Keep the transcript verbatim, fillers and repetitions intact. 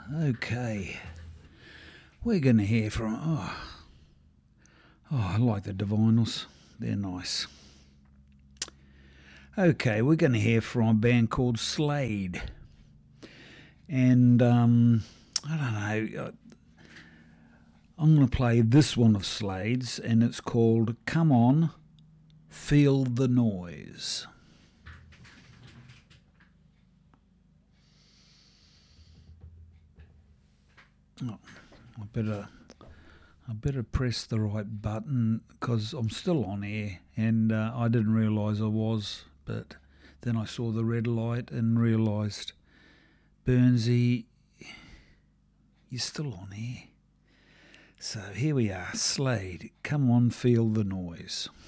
Okay, we're going to hear from. Oh, oh, I like the Divinals. They're nice. Okay, we're going to hear from a band called Slade, and um, I don't know. I'm going to play this one of Slade's, and it's called "Come On, Feel the Noise." Oh, I better, I better press the right button because I'm still on air, and uh, I didn't realise I was. But then I saw the red light and realised, Burnsy, you're still on air. So here we are, Slade. Come on, feel the noise.